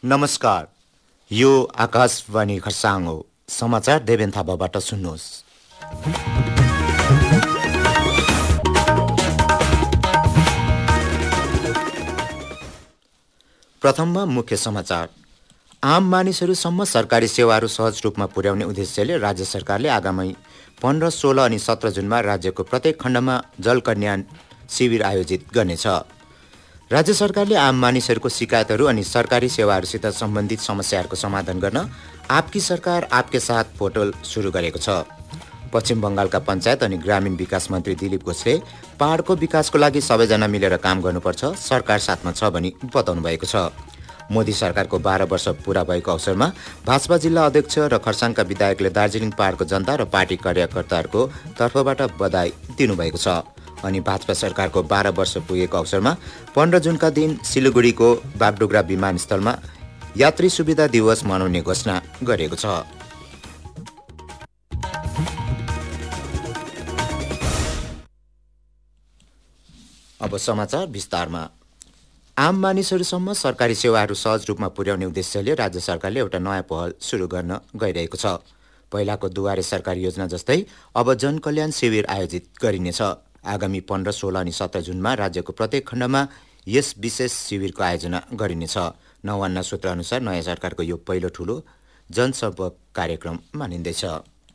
नमस्कार, यो आकाशवाणी खरसाङ हो। समाचार देवेन थापाबाट सुन्नुहोस्। प्रथममा मुख्य समाचार। आम मानिसहरूसम्म सरकारी सेवाहरू सहज रूपमा पुर्याउने उद्देश्यले राज्य सरकारले आगामी 15, 16 अनि 17 जुनमा राज्यको प्रत्येक खण्डमा जल कल्याण शिविर आयोजित गर्नेछ। राज्य सरकारले आम मानिसहरूको शिकायतहरू अनि सरकारी सेवाहरूसित सम्बन्धित समस्याहरूको समाधान गर्न आपकी सरकार आपके साथ पोर्टल सुरु गरेको छ। पश्चिम बङ्गालका पञ्चायत अनि ग्रामीण विकास मन्त्री दिलीप घोषले पहाडको विकासको लागि सबैजना मिलेर काम गर्नुपर्छ, सरकार साथमा छ भनी बताउनु भएको छ। मोदी सरकारको 12 वर्ष पूरा भएको अवसरमा भाजपा जिल्ला अध्यक्ष र खरसाङका विधायकले दार्जिलिङ पहाडको जनता र पार्टी कार्यकर्ताहरूको तर्फबाट बधाई दिनुभएको छ। अनि भाजपा सरकारको 12 वर्ष पुगेको अवसरमा 15 जुनका दिन सिलगढीको बागडोगरा विमानस्थलमा यात्री सुविधा दिवस मनाउने घोषणा गरेको छ। अब समाचार विस्तारमा। आम मानिसहरूसम्म सरकारी सेवाहरू सहज रूपमा पुर्याउने उद्देश्यले राज्य सरकारले एउटा नयाँ पहल सुरु गर्न गइरहेको छ। पहिलाको दुवारे सरकारी योजना जस्तै अब जनकल्याण शिविर आयोजित गरिनेछ। आगामी 15, 16 अनि 17 जुनमा राज्यको प्रत्येक खण्डमा यस विशेष शिविरको आयोजना गरिनेछ। नौवन्ना सूत्रअनुसार नयाँ सरकारको यो पहिलो ठूलो जनसम्पर्क कार्यक्रम मानिँदैछ।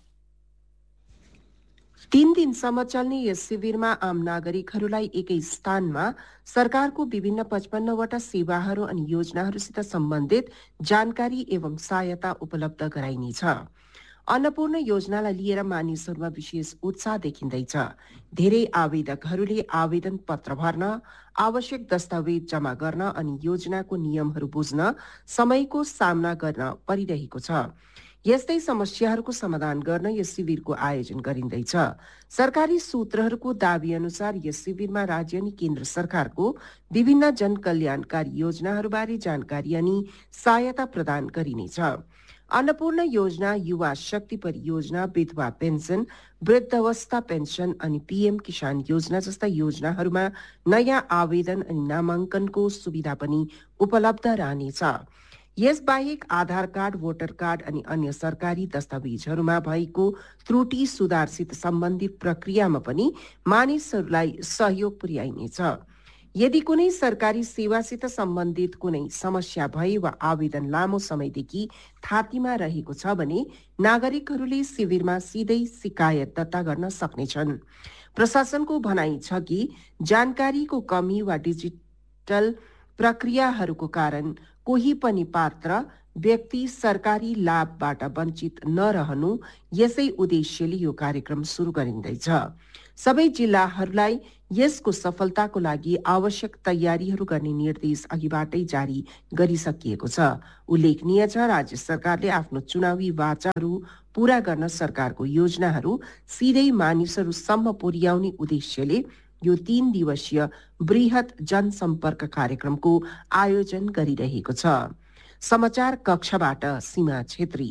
3 दिनसम्म चल्ने यस शिविरमा आम नागरिकहरूलाई एकै स्थानमा सरकारको विभिन्न 55वटा सेवाहरू अनि योजनाहरूसित सम्बन्धित जानकारी एवं सहायता उपलब्ध गराइनेछ। अन्नपूर्ण योजनालाई लिएर मानिसहरूमा विशेष उत्साह देखिँदैछ। धेरै आवेदकहरूले आवेदन पत्र भर्न, आवश्यक दस्तावेज जम्मा गर्न अनि योजनाको नियमहरू बुझ्न समयको सामना गर्न परिरहेको छ। यस्तै समस्याहरूको समाधान गर्न यस शिविरको आयोजन गरिँदैछ। सरकारी सूत्रहरूको दावी अनुसार यस शिविरमा राज्य अनि केन्द्र सरकारको विभिन्न जनकल्याणकारी योजनाहरूबारे जानकारी अनि सहायता प्रदान गरिनेछ। अन्नपूर्ण योजना, युवा शक्ति परियोजना, विधवा पेन्सन, वृद्धावस्था पेन्सन अनि पीएम किसान योजना जस्ता योजनाहरूमा नयाँ आवेदन अनि नामाङ्कनको सुविधा पनि उपलब्ध रहनेछ। यसबाहेक आधार कार्ड, भोटर कार्ड अनि अन्य सरकारी दस्तावेजहरूमा भएको त्रुटि सुधारसित सम्बन्धित प्रक्रियामा पनि मानिसहरूलाई सहयोग पुर्याइनेछ। यदि कुनै सरकारी सेवासित सम्बन्धित कुनै समस्या भए वा आवेदन लामो समयदेखि थातीमा रहेको छ भने नागरिकहरूले शिविरमा सिधै शिकायत दर्ता गर्न सक्नेछन्। प्रशासनको भनाइ छ कि जानकारीको कमी वा डिजिटल प्रक्रियाहरूको कारण कोही पनि पात्र व्यक्ति सरकारी लाभबाट वञ्चित नरहनु, यसै उद्देश्यले यो कार्यक्रम सुरु गरिँदैछ। सबै जिल्लाहरूलाई यसको सफलताको लागि आवश्यक तयारीहरू गर्ने निर्देश अघिबाटै जारी गरिसकिएको छ। उल्लेखनीय छ, राज्य सरकारले आफ्नो चुनावी वाचाहरू पूरा गर्न सरकारको योजनाहरू सिधै मानिसहरूसम्म पुर्याउने उद्देश्यले यो 3 दिवसीय बृहत जनसम्पर्क कार्यक्रमको आयोजन गरिरहेको छ। समाचार कक्षबाट सीमा छेत्री।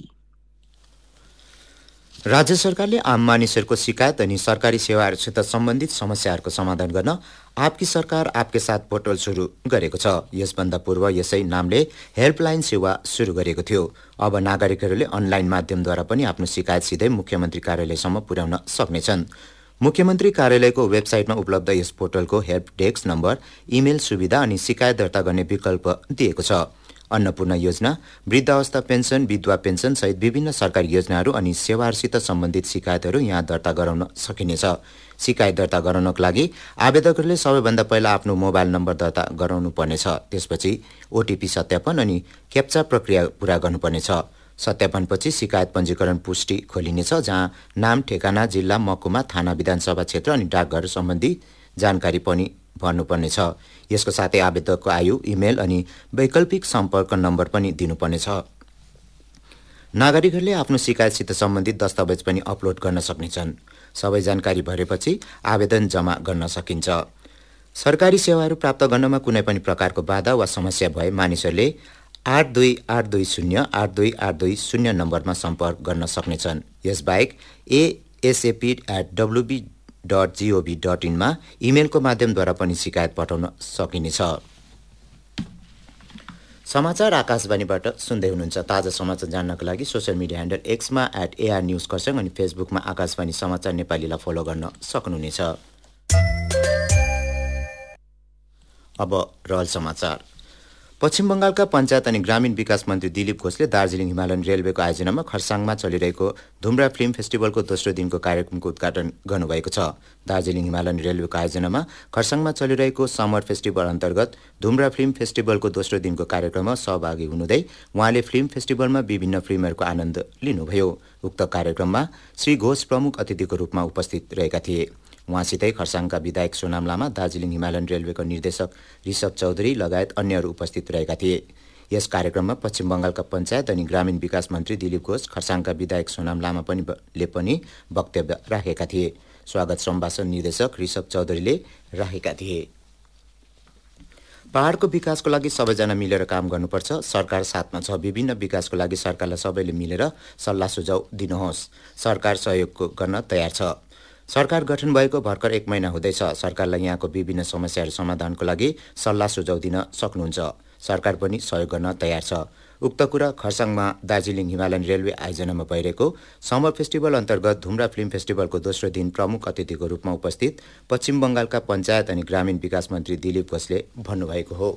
राज्य सरकारले आम मानिसहरूको शिकायत अनि सरकारी सेवाहरूसित सम्बन्धित समस्याहरूको समाधान गर्न आपकी सरकार आपके साथ पोर्टल सुरु गरेको छ। यसभन्दा पूर्व यसै नामले हेल्पलाइन सेवा सुरु गरेको थियो। अब नागरिकहरूले अनलाइन माध्यमद्वारा पनि आफ्नो शिकायत सिधै मुख्यमन्त्री कार्यालयसम्म पुर्याउन सक्नेछन्। मुख्यमन्त्री कार्यालयको वेबसाइटमा उपलब्ध यस पोर्टलको हेल्प डेस्क नम्बर, इमेल सुविधा अनि शिकायत दर्ता गर्ने विकल्प दिएको छ। अन्नपूर्ण योजना, वृद्धावस्था पेन्सन, विधवा पेन्सन सहित विभिन्न सरकारी योजनाहरू अनि सेवाहरूसित सम्बन्धित शिकायतहरू यहाँ दर्ता गराउन सकिनेछ। शिकायत दर्ता गराउनको लागि आवेदकहरूले सबैभन्दा पहिला आफ्नो मोबाइल नम्बर दर्ता गराउनु पर्नेछ। त्यसपछि ओटिपी सत्यापन अनि क्याप्चा प्रक्रिया पूरा गर्नुपर्नेछ। सत्यापनपछि शिकायत पञ्जीकरण पुष्टि खोलिनेछ, जहाँ नाम, ठेगाना, जिल्ला, महकुमा, थाना, विधानसभा क्षेत्र अनि डाकघर सम्बन्धी जानकारी पनि भर्नुपर्नेछ। यसको साथै आवेदकको आयु, इमेल अनि वैकल्पिक सम्पर्क नम्बर पनि दिनुपर्नेछ। नागरिकहरूले आफ्नो शिकायतसित सम्बन्धित दस्तावेज पनि अपलोड गर्न सक्नेछन्। सबै जानकारी भरेपछि आवेदन जम्मा गर्न सकिन्छ। सरकारी सेवाहरू प्राप्त गर्नमा कुनै पनि प्रकारको बाधा वा समस्या भए मानिसहरूले 8282082820 नम्बरमा सम्पर्क गर्न सक्नेछन्। यसबाहेक asap@wb.gov.in मा इमेलको माध्यमद्वारा पनि शिकायत पठाउन सकिनेछ। समाचार आकाशवाणीबाट सुन्दै हुनुहुन्छ। ताजा समाचार जान्नको लागि social media handle एक्समा @AR news Kurseong अनि फेसबुकमा आकाशवाणी समाचार नेपालीलाई फलो गर्न सक्नुहुनेछ। अब रहल समाचार। पश्चिम बङ्गालका पञ्चायत अनि ग्रामीण विकास मन्त्री दिलीप घोषले दार्जिलिङ हिमालयन रेलवेको आयोजनामा खरसाङमा चलिरहेको धुम्रा फिल्म फेस्टिभलको दोस्रो दिनको कार्यक्रमको उद्घाटन गर्नुभएको छ। दार्जिलिङ हिमालयन रेलवेको आयोजनामा खरसाङमा चलिरहेको समर फेस्टिभल अन्तर्गत धुम्रा फिल्म फेस्टिभलको दोस्रो दिनको कार्यक्रममा सहभागी हुनुहुँदै उहाँले फिल्म फेस्टिभलमा विभिन्न फिल्महरूको आनन्द लिनुभयो। उक्त कार्यक्रममा श्री घोष प्रमुख अतिथिको रूपमा उपस्थित रहेका थिए। उहाँसितै खरसाङका विधायक सोनाम लामा, दार्जिलिङ हिमालयन रेलवेको निर्देशक ऋषभ चौधरी लगायत अन्यहरू उपस्थित रहेका थिए। यस कार्यक्रममा पश्चिम बङ्गालका पञ्चायत अनि ग्रामीण विकास मन्त्री दिलीप घोष, खरसाङका विधायक सोनाम लामा पनि वक्तव्य राखेका थिए। स्वागत सम्भाषण निर्देशक ऋषभ चौधरीले राखेका थिए। पहाडको विकासको लागि सबैजना मिलेर काम गर्नुपर्छ। सरकार साथमा छ। विभिन्न विकासको लागि सरकारलाई सबैले मिलेर सल्लाह सुझाव दिनुहोस्। सरकार सहयोग गर्न तयार छ। सरकार गठन भएको भर्खर 1 महिना हुँदैछ। सरकारलाई यहाँको विभिन्न समस्याहरू समाधानको लागि सल्लाह सुझाव दिन सक्नुहुन्छ। सरकार पनि सहयोग गर्न तयार छ। उक्त कुरा खरसाङमा दार्जिलिङ हिमालयन रेलवे आयोजनामा भइरहेको समर फेस्टिभल अन्तर्गत धुम्रा फिल्म फेस्टिभलको दोस्रो दिन प्रमुख अतिथिको रूपमा उपस्थित पश्चिम बङ्गालका पञ्चायत अनि ग्रामीण विकास मन्त्री दिलीप घोषले भन्नुभएको हो।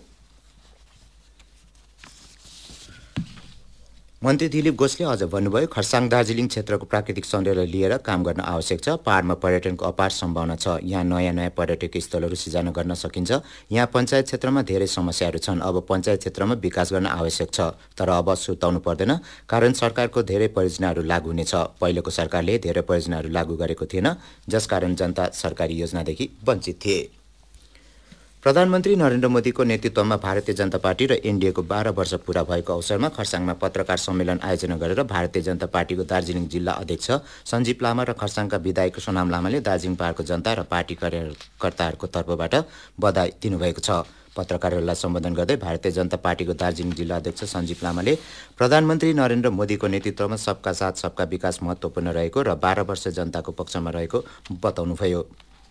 मन्त्री दिलीप घोषले अझ भन्नुभयो, खरसाङ दार्जिलिङ क्षेत्रको प्राकृतिक सौन्दर्य लिएर काम गर्न आवश्यक छ। पहाडमा पर्यटनको अपार सम्भावना छ। यहाँ नयाँ नयाँ पर्यटकीय स्थलहरू सिर्जना गर्न सकिन्छ। यहाँ पञ्चायत क्षेत्रमा धेरै समस्याहरू छन्। अब पञ्चायत क्षेत्रमा विकास गर्न आवश्यक छ। तर अब सुर्ताउनु पर्दैन, कारण सरकारको धेरै परियोजनाहरू लागू हुनेछ। पहिलेको सरकारले धेरै परियोजनाहरू लागू गरेको थिएन, जसकारण जनता सरकारी योजनादेखि वञ्चित थिए। प्रधानमन्त्री नरेन्द्र मोदीको नेतृत्वमा भारतीय जनता पार्टी र एनडीएको 12 वर्ष पूरा भएको अवसरमा खरसाङमा पत्रकार सम्मेलन आयोजना गरेर भारतीय जनता पार्टीको दार्जिलिङ जिल्ला अध्यक्ष सञ्जीव लामा र खरसाङका विधायक सोनाम लामाले दार्जिलिङ पहाडको जनता र पार्टी कार्यकर्ताहरूको तर्फबाट बधाई दिनुभएको छ। पत्रकारहरूलाई सम्बोधन गर्दै भारतीय जनता पार्टीको दार्जिलिङ जिल्ला अध्यक्ष सञ्जीव लामाले प्रधानमन्त्री नरेन्द्र मोदीको नेतृत्वमा सबका साथ सबका विकास महत्त्वपूर्ण रहेको र 12 वर्ष जनताको पक्षमा रहेको बताउनुभयो।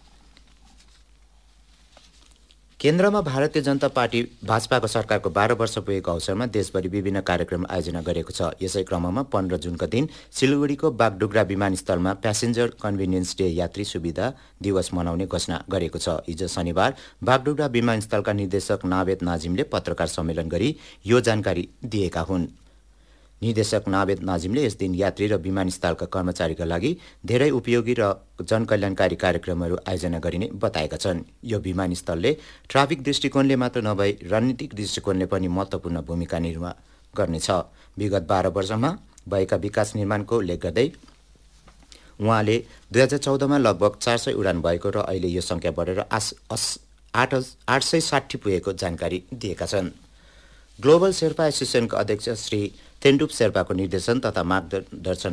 केन्द्रमा भारतीय जनता पार्टी भाजपाको सरकारको 12 वर्ष पुगेको अवसरमा देशभरि विभिन्न कार्यक्रम आयोजना गरेको छ। यसै क्रममा 15 जुनका दिन सिलगढीको बागडोग्रा विमानस्थलमा प्यासेन्जर कन्भिनियन्स डे यात्री सुविधा दिवस मनाउने घोषणा गरेको छ। हिजो शनिबार बागडोग्रा विमानस्थलका निर्देशक नावेद नाजिमले पत्रकार सम्मेलन गरी यो जानकारी दिएका हुन्। निर्देशक नावेद नाजिमले यस दिन यात्री र विमानस्थलका कर्मचारीका लागि धेरै उपयोगी र जनकल्याणकारी कार्यक्रमहरू आयोजना गरिने बताएका छन्। यो विमानस्थलले ट्राफिक दृष्टिकोणले मात्र नभई रणनीतिक दृष्टिकोणले पनि महत्त्वपूर्ण भूमिका निर्वाह गर्नेछ। विगत 12 वर्षमा भएका विकास निर्माणको उल्लेख गर्दै उहाँले 2014मा लगभग 400 उडान भएको र अहिले यो सङ्ख्या बढेर 860 पुगेको जानकारी दिएका छन्। ग्लोबल शेर्पा एसोसिएसनका अध्यक्ष श्री तेन्डुप शेर्पाको निर्देशन तथा मार्गदर्शन